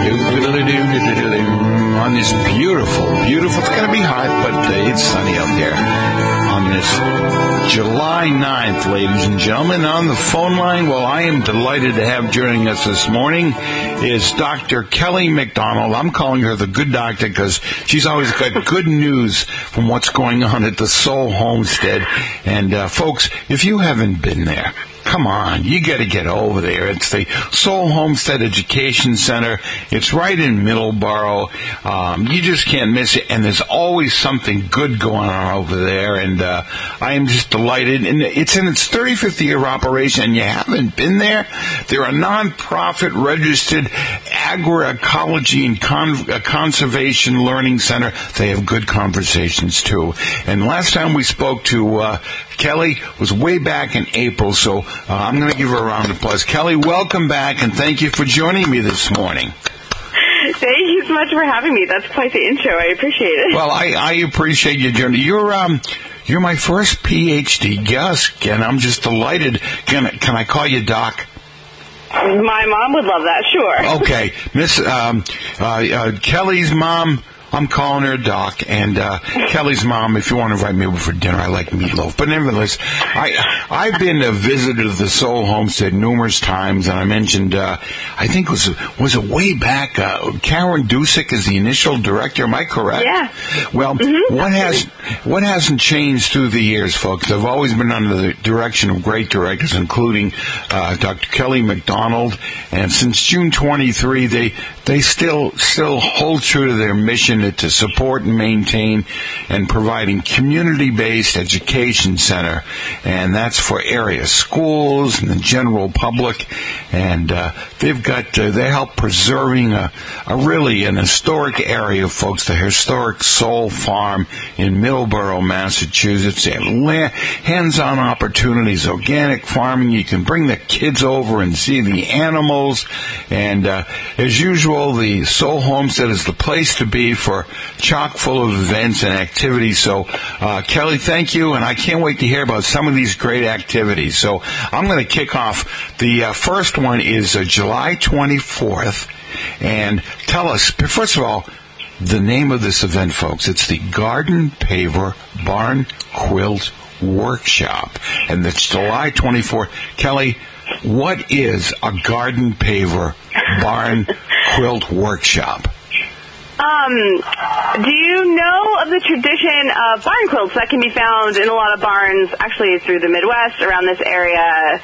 On this beautiful, it's going to be hot, but it's sunny out there. On this July 9th, ladies and gentlemen, on the phone line, well, I am delighted to have joining us this morning is Dr. Kelly McDonald. I'm calling her the good doctor because she's always got good news from what's going on at the Soul Homestead. And, folks, if you haven't been there, come on, you got to get over there. It's the Soul Homestead Education Center. It's right in Middleborough. You just can't miss it, and there's always something good going on over there, and I am just delighted. And it's in its 35th year of operation, and you haven't been there? They're a non-profit registered agroecology and conservation learning center. They have good conversations, too. And last time we spoke to Kelly was way back in April, so I'm going to give her a round of applause. Kelly, welcome back, and thank you for joining me this morning. Thank you so much for having me. That's quite the intro. I appreciate it. Well, I appreciate your journey. You're my first PhD guest, and I'm just delighted. Can I call you Doc? My mom would love that, sure. Okay. Miss Kelly's mom, I'm calling her Doc, and Kelly's mom, if you want to invite me over for dinner, I like meatloaf. But nevertheless, I've been a visitor to the Soul Homestead numerous times, and I mentioned, I think was it way back, Karen Dusick is the initial director, am I correct? Yeah. Well, what hasn't changed through the years, folks? I've always been under the direction of great directors, including Dr. Kelly McDonald, and since June 23, they still hold true to their mission to support and maintain and providing community-based education center, and that's for area schools and the general public. And they help preserving a really an historic area, folks. The historic Soul Farm in Middleborough, Massachusetts. They have hands-on opportunities, organic farming. You can bring the kids over and see the animals. And as usual, the Soul Homestead is the place to be for chock full of events and activities. So, Kelly, thank you, and I can't wait to hear about some of these great activities. So I'm going to kick off. The first one is July 24th, and tell us, first of all, the name of this event, folks. It's the Garden Paver Barn Quilt Workshop, and it's July 24th. Kelly, what is a Garden Paver Barn Quilt Workshop? Do you know of the tradition of barn quilts that can be found in a lot of barns, actually through the Midwest, around this area?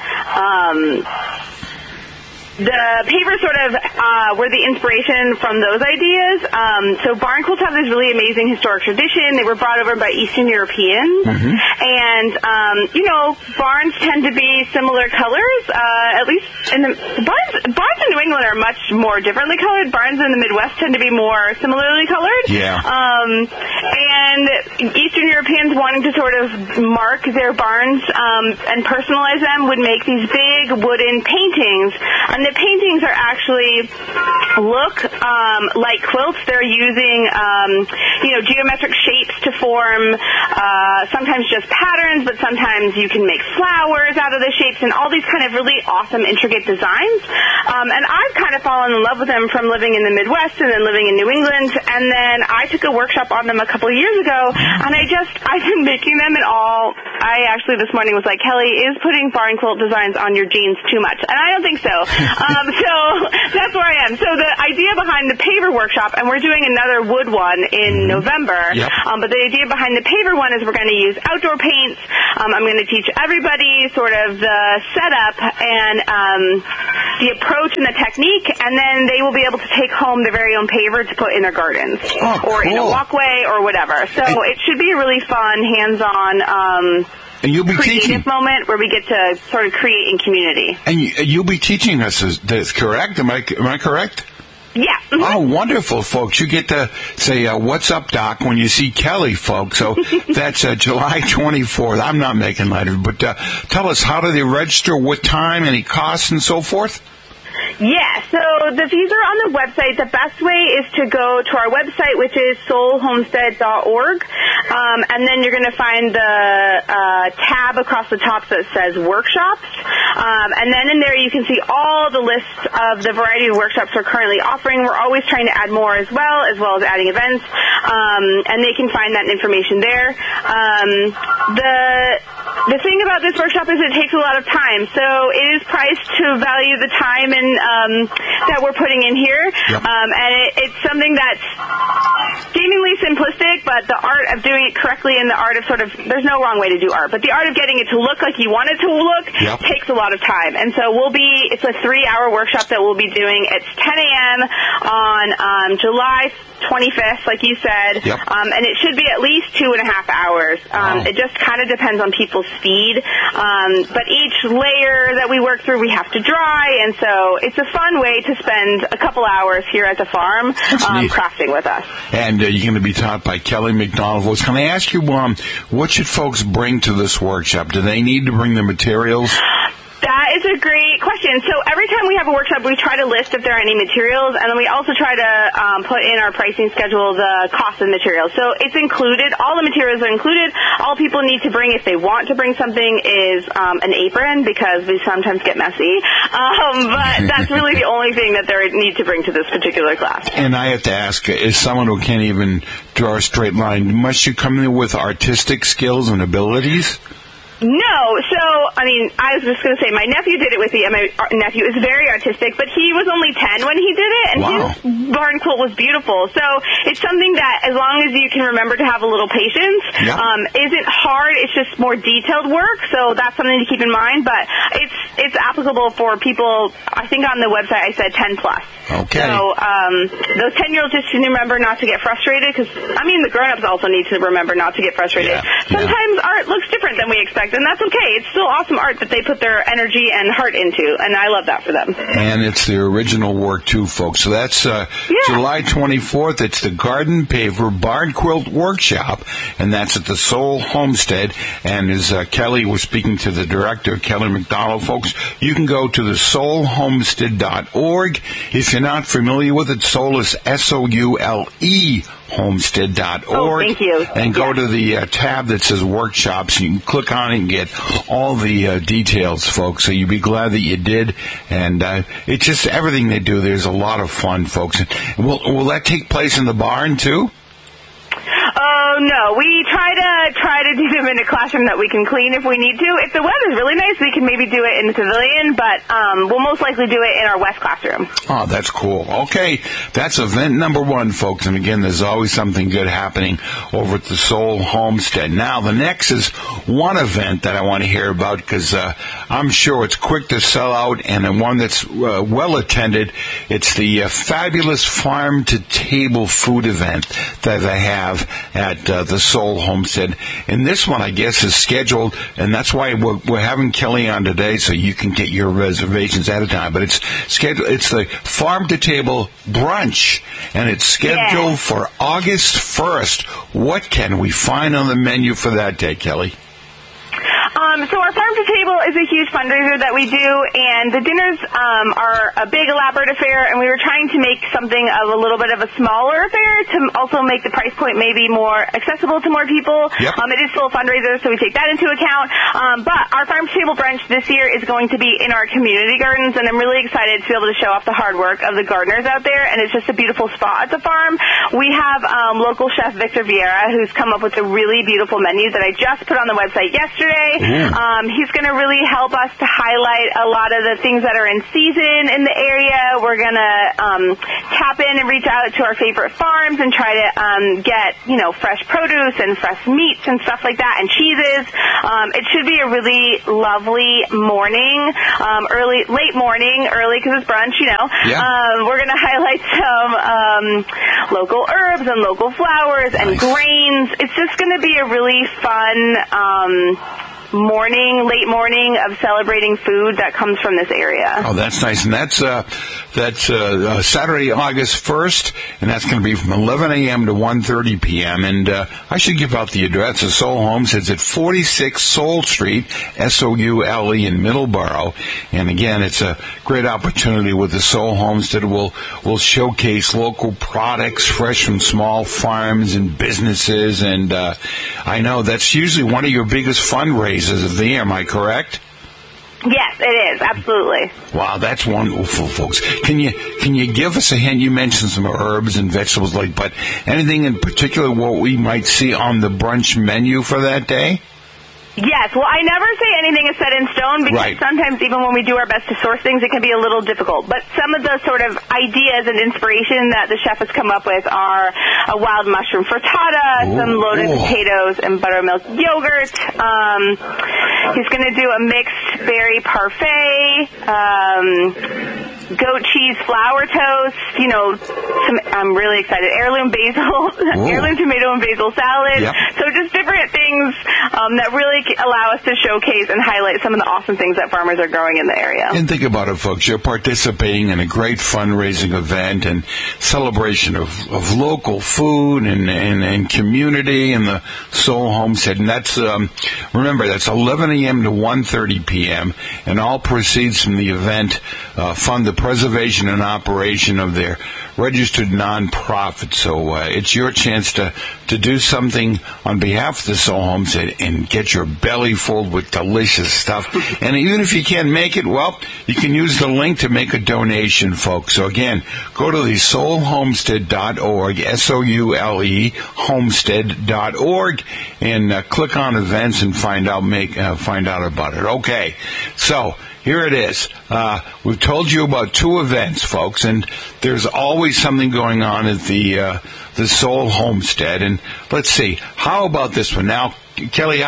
The pavers sort of were the inspiration from those ideas. So barn quilts have this really amazing historic tradition. They were brought over by Eastern Europeans. Mm-hmm. And, barns tend to be similar colors. At least in the barns in New England are much more differently colored. Barns in the Midwest tend to be more similarly colored. Yeah. And Eastern Europeans wanting to sort of mark their barns and personalize them would make these big wooden paintings. And the paintings are actually look like quilts. They're using, geometric shapes to form sometimes just patterns, but sometimes you can make flowers out of the shapes and all these kind of really awesome, intricate designs. And I've kind of fallen in love with them from living in the Midwest and then living in New England. And then I took a workshop on them a couple of years ago, and I've been making them and all. I actually this morning was like, Kelly, is putting barn quilt designs on your jeans too much? And I don't think so. So that's where I am. So the idea behind the paver workshop, and we're doing another wood one in November, yep. But the idea behind the paver one is we're going to use outdoor paints. I'm going to teach everybody sort of the setup and the approach and the technique, and then they will be able to take home their very own paver to put in their gardens or in a walkway or whatever. So it should be a really fun, hands-on and you'll be creative teaching moment where we get to sort of create in community. And you'll be teaching us this, correct? Am I correct? Yeah. Mm-hmm. Oh, wonderful, folks. You get to say, what's up, Doc, when you see Kelly, folks. So that's July 24th. I'm not making light of it, but tell us, how do they register, what time, any costs, and so forth? Yeah, so the fees are on the website. The best way is to go to our website, which is soulhomestead.org, and then you're going to find the tab across the top that says workshops, and then in there you can see all the lists of the variety of workshops we're currently offering. We're always trying to add more as well as adding events, and they can find that information there. The thing about this workshop is it takes a lot of time, so it is priced to value the time and that we're putting in here. Yep. And it's something that's seemingly simplistic, but the art of doing it correctly and the art of there's no wrong way to do art, but the art of getting it to look like you want it to look takes a lot of time. And so it's a 3-hour workshop that we'll be doing. It's 10 a.m. on July 25th, like you said, and it should be at least 2.5 hours. It just kind of depends on people's speed, but each layer that we work through we have to dry, and so it's a fun way to spend a couple hours here at the farm crafting with us. And you're going to be taught by Kelly McDonald. Can I ask you, what should folks bring to this workshop? Do they need to bring the materials? That is a great question. So every time we have a workshop, we try to list if there are any materials, and then we also try to put in our pricing schedule the cost of materials. So it's included. All the materials are included. All people need to bring, if they want to bring something, is an apron, because we sometimes get messy. But that's really the only thing that they need to bring to this particular class. And I have to ask, as someone who can't even draw a straight line, must you come in with artistic skills and abilities? No, so, I was just going to say, my nephew did it with me, and my nephew is very artistic, but he was only 10 when he did it, and his barn quilt was beautiful. So it's something that, as long as you can remember to have a little patience, isn't hard, it's just more detailed work, so that's something to keep in mind, but it's applicable for people, I think on the website I said 10 plus. Okay. So those 10-year-olds just should remember not to get frustrated, because, the grown-ups also need to remember not to get frustrated. Sometimes art looks different than we expect, and that's okay. It's still awesome art that they put their energy and heart into, and I love that for them. And it's the original work, too, folks. So that's July 24th. It's the Garden Paver Barn Quilt Workshop, and that's at the Soul Homestead. And as Kelly was speaking to the director, Kelly McDonald, folks, you can go to the soulhomestead.org. If you're not familiar with it, Soul is S-O-U-L-E, homestead.org. Oh, thank you. And go to the tab that says workshops. You can click on it and get all the details, folks. So you'll be glad that you did. And it's just everything they do. There's a lot of fun, folks. Will that take place in the barn, too? Oh, no. We try to do them in a classroom that we can clean if we need to. If the weather's really nice, we can maybe do it in the pavilion, but we'll most likely do it in our west classroom. Oh, that's cool. Okay, that's event number 1, folks. And again, there's always something good happening over at the Soul Homestead. Now, the next is one event that I want to hear about, because I'm sure it's quick to sell out, and one that's well attended. It's the fabulous farm-to-table food event that they have at the Soul Homestead. And this one, I guess, is scheduled, and that's why we're having Kelly on today, so you can get your reservations at a time. But it's scheduled. It's the Farm to Table Brunch, and it's scheduled for August 1st. What can we find on the menu for that day, Kelly? So our Farm to Table is a huge fundraiser that we do, and the dinners are a big, elaborate affair, and we were trying to make something of a little bit of a smaller affair to also make the price point maybe more accessible to more people. Yep. It is still a fundraiser, so we take that into account. But our Farm to Table brunch this year is going to be in our community gardens, and I'm really excited to be able to show off the hard work of the gardeners out there, and it's just a beautiful spot at the farm. We have local chef Victor Vieira, who's come up with a really beautiful menu that I just put on the website yesterday. He's going to really help us to highlight a lot of the things that are in season in the area. We're going to tap in and reach out to our favorite farms and try to get, fresh produce and fresh meats and stuff like that, and cheeses. It should be a really lovely morning, late morning, early because it's brunch, We're going to highlight some local herbs and local flowers and grains. It's just going to be a really fun late morning of celebrating food that comes from this area. Oh, that's nice. And that's Saturday, August 1st, and that's going to be from 11 a.m. to 1:30 p.m. And I should give out the address of Soul Homestead. It's at 46 Soul Street, Soule in Middleborough. And again, it's a great opportunity with the Soul Homestead. We'll showcase local products, fresh from small farms and businesses. And I know that's usually one of your biggest fundraisers of the year. Am I correct? Yes, it is. Absolutely. Wow, that's wonderful, folks. Can you give us a hint? You mentioned some herbs and vegetables, but anything in particular what we might see on the brunch menu for that day? Yes. Well, I never say anything is set in stone because sometimes even when we do our best to source things, it can be a little difficult. But some of the sort of ideas and inspiration that the chef has come up with are a wild mushroom frittata, some loaded potatoes, and buttermilk yogurt. He's going to do a mixed berry parfait, goat cheese flour toast, I'm really excited, heirloom tomato and basil salad. Yep. So just different things that really allow us to showcase and highlight some of the awesome things that farmers are growing in the area. And think about it, folks. You're participating in a great fundraising event and celebration of local food and community and the Soul Homestead. And that's, remember, that's 11 a.m. to 1:30 p.m. And all proceeds from the event fund the preservation and operation of their registered nonprofit. So it's your chance to do something on behalf of the Soul Homestead and get your belly full with delicious stuff. And even if you can't make it, well, you can use the link to make a donation, folks. So again, go to the soulhomestead.org, SOULE homestead.org, and click on events and find out about it. Okay, so here it is. We've told you about 2 events, folks, and there's always something going on at the Soul Homestead. And let's see, how about this one? Now, Kelly,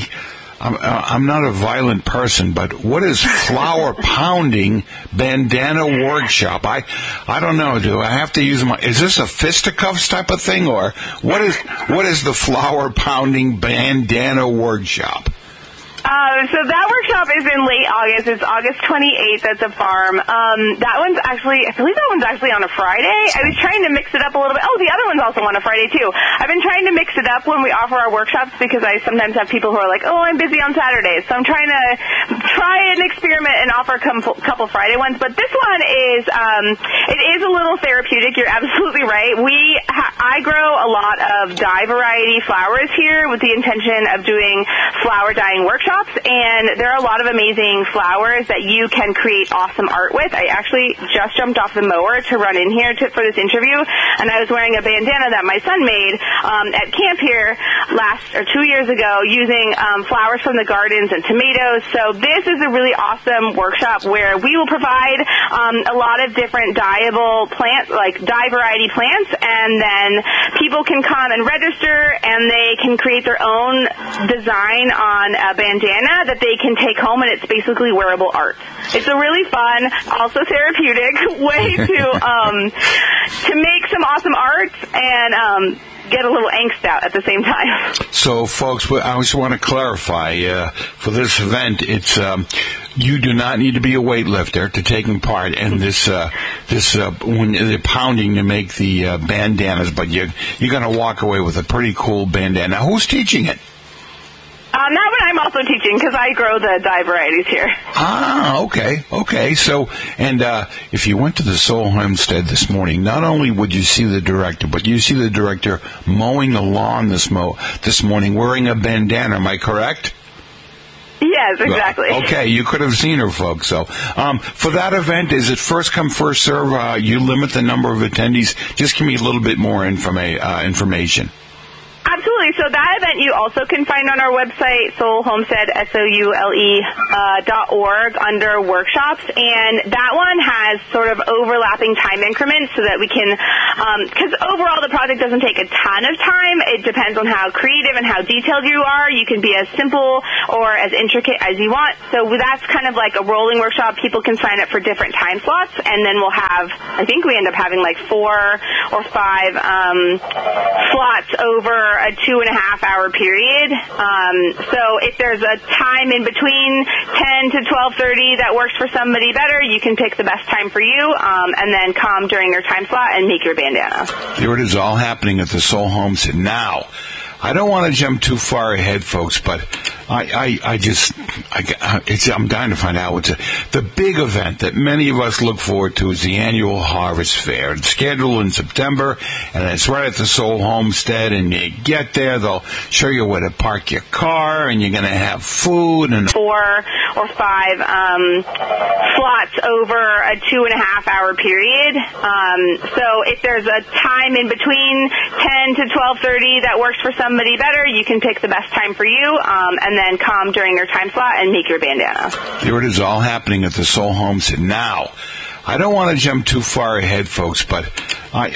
I'm not a violent person, but what is flower pounding bandana workshop? I don't know. Do I have to use is this a fisticuffs type of thing, or what is the flower pounding bandana workshop? So that workshop is in late August. It's August 28th at the farm. That one's actually, I believe that one's actually on a Friday. I was trying to mix it up a little bit. Oh, the other one's also on a Friday too. I've been trying to mix it up when we offer our workshops because I sometimes have people who are like, oh, I'm busy on Saturdays. So I'm trying to try an experiment and offer a couple Friday ones. But this one is, it is a little therapeutic. You're absolutely right. I grow a lot of dye variety flowers here with the intention of doing flower dyeing workshops. And there are a lot of amazing flowers that you can create awesome art with. I actually just jumped off the mower to run in here for this interview, and I was wearing a bandana that my son made at camp here 2 years ago using flowers from the gardens and tomatoes. So this is a really awesome workshop where we will provide a lot of different dyeable plants, like dye variety plants, and then people can come and register, and they can create their own design on a bandana that they can take home, and it's basically wearable art. It's a really fun, also therapeutic way to make some awesome art and get a little angst out at the same time. So, folks, I just want to clarify, for this event, it's you do not need to be a weightlifter to take part in this when they're pounding to make the bandanas, but you're going to walk away with a pretty cool bandana. Now, who's teaching it? That one I'm also teaching because I grow the dye varieties here. Okay. So, and if you went to the Soul Homestead this morning, not only would you see the director, but you see the director mowing the lawn this morning wearing a bandana. Am I correct? Yes, exactly. Okay, you could have seen her, folks. So, for that event, is it first come, first serve? You limit the number of attendees. Just give me a little bit more information. Absolutely. So that event you also can find on our website, Soul Homestead, SOULE.org, under workshops. And that one has sort of overlapping time increments so that we can, because overall the project doesn't take a ton of time. It depends on how creative and how detailed you are. You can be as simple or as intricate as you want. So that's kind of like a rolling workshop. People can sign up for different time slots, and then we'll have, I think we end up having like 4 or 5 slots over a 2.5-hour period. So if there's a time in between 10 to 12:30 that works for somebody better, you can pick the best time for you, and then come during your time slot and make your bandana. Here it is, all happening at the Soul Homestead. Now, I don't want to jump too far ahead, folks, but I'm dying to find out what's the big event that many of us look forward to is the annual Harvest Fair. It's scheduled in September, and it's right at the Soul Homestead, and you get there, they'll show you where to park your car, and you're going to have food. And 4 or 5 slots over a 2.5 hour period. So if there's a time in between 10 to 12:30 that works for somebody better, you can pick the best time for you, and then come during your time slot and make your bandana. Here it is, all happening at the Soul Homestead. Now, I don't want to jump too far ahead, folks, but